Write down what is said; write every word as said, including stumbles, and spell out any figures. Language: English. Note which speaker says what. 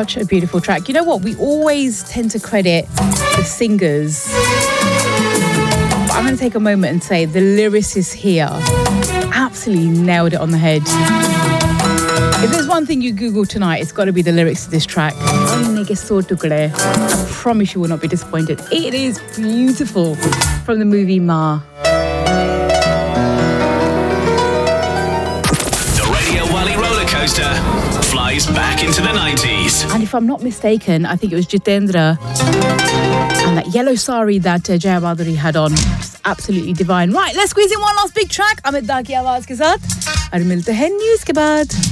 Speaker 1: Such a beautiful track. You know what? We always tend to credit the singers. But I'm going to take a moment and say the lyricist here absolutely nailed it on the head. If there's one thing you Google tonight, it's got to be the lyrics to this track. I promise you will not be disappointed. It is beautiful, from the movie Ma.
Speaker 2: The Radio Wally roller coaster flies back into the nineties.
Speaker 1: And if I'm not mistaken, I think it was Jitendra and that yellow sari that uh, Jaya Baduri had on. Just absolutely divine. Right, let's squeeze in one last big track. Amit Da की आवाज के साथ और मिलते हैं news के बाद.